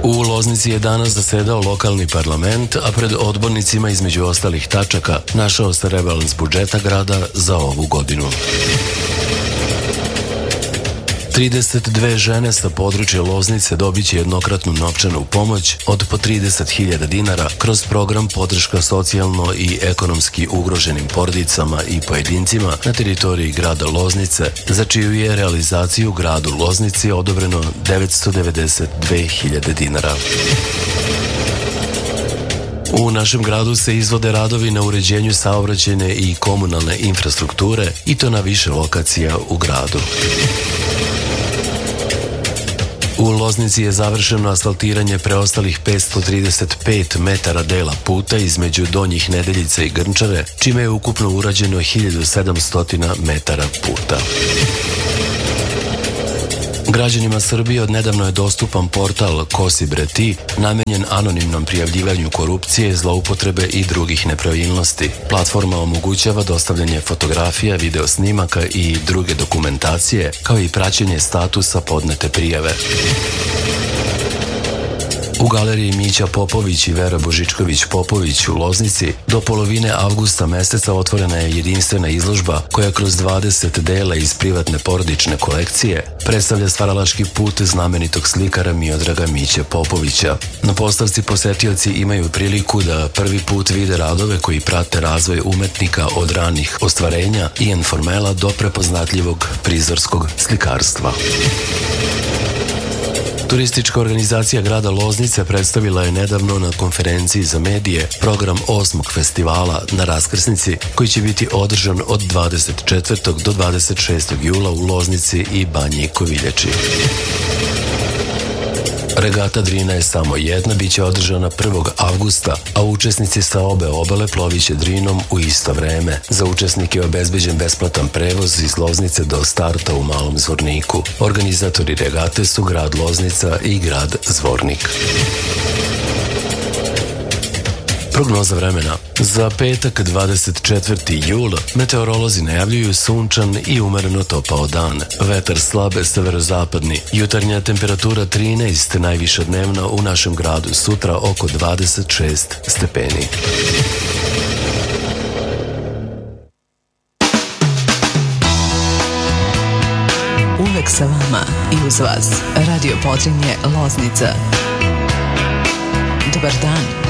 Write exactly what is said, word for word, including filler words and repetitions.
U Loznici je danas zasedao lokalni parlament, a pred odbornicima između ostalih tačaka našao se rebalans budžeta grada za ovu godinu. trideset dve žene sa područja Loznice dobit će jednokratnu novčanu pomoć od po trideset hiljada dinara kroz program podrška socijalno i ekonomski ugroženim porodicama i pojedincima na teritoriji grada Loznice, za čiju je realizaciju gradu Loznici odobreno devetsto devedeset dve hiljade dinara. U našem gradu se izvode radovi na uređenju saobraćajne i komunalne infrastrukture, i to na više lokacija u gradu. U Loznici je završeno asfaltiranje preostalih petsto trideset pet metara dela puta između Donjih Nedeljica i Grnčare, čime je ukupno urađeno hiljadu sedamsto metara puta. Građanima Srbije odnedavno je dostupan portal Kosi bre ti, namenjen anonimnom prijavljivanju korupcije, zloupotrebe i drugih nepravilnosti. Platforma omogućava dostavljanje fotografija, video snimaka i druge dokumentacije, kao i praćenje statusa podnete prijave. U galeriji Mića Popović i Vera Božičković-Popović u Loznici do polovine avgusta meseca otvorena je jedinstvena izložba koja kroz dvadeset dela iz privatne porodične kolekcije predstavlja stvaralački put znamenitog slikara Miodraga Miće Popovića. Na postavci posetioci imaju priliku da prvi put vide radove koji prate razvoj umetnika od ranih ostvarenja i informela do prepoznatljivog prizorskog slikarstva. Turistička organizacija grada Loznice predstavila je nedavno na konferenciji za medije program osmog festivala na Raskrsnici, koji će biti održan od dvadeset četvrtog do dvadeset šestog jula u Loznici i Banji Koviljači. Regata Drina je samo jedna, bit će održana prvog avgusta, a učesnici sa obe obale ploviće Drinom u isto vreme. Za učesnike je obezbeđen besplatan prevoz iz Loznice do starta u Malom Zvorniku. Organizatori regate su grad Loznica i grad Zvornik. Prognoza vremena. Za petak dvadeset četvrti jul meteorolozi najavljuju sunčan i umereno topao dan. Vetar slabe severozapadni. Jutarnja temperatura trinaest, najviša dnevna u našem gradu sutra oko dvadeset šest stepeni. Uvek sa vama i uz vas. Radio Podrinje Loznica. Dobar dan.